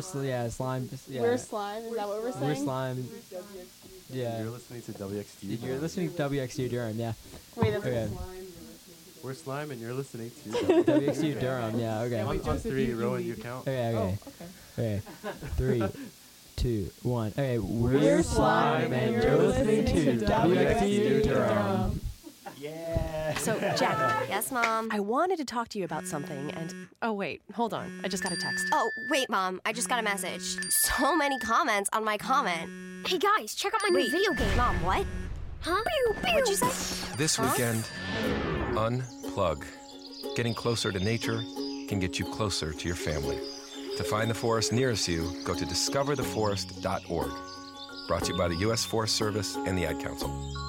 slime. Yeah. We're slime. Is that what we're saying? We're slime. Yeah. You're listening to WXD. You're listening to WXU Durham. Yeah. Wait, that's Okay. We're slime, and you're listening to WXU Durham. Yeah. Okay. on 3, Rowan, you count. Okay. Okay. 3, 2, 1. Okay. We're slime, and you're listening to WXU Durham. Yeah. So, Jackie, Yes, Mom? I wanted to talk to you about something, and... Oh, wait, hold on. I just got a text. Oh, wait, Mom. I just got a message. So many comments on my comment. Hey guys, check out my new video game. Mom, what? Huh? Pew, pew. What'd you say? This weekend, unplug. Getting closer to nature can get you closer to your family. To find the forest nearest you, go to discovertheforest.org. Brought to you by the U.S. Forest Service and the Ad Council.